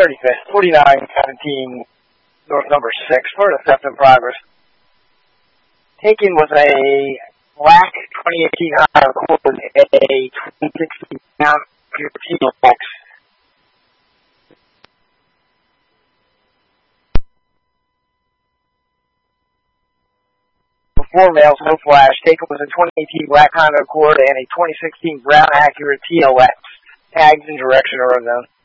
35th, 4917, North number 6, for the theft in progress. Taken was a black 2018 Honda Accord, a 2016 T-Box. Four males, no flash. Taken was a 2018 black Honda Accord and a 2016 brown Acura TLX. Tags and direction are unknown.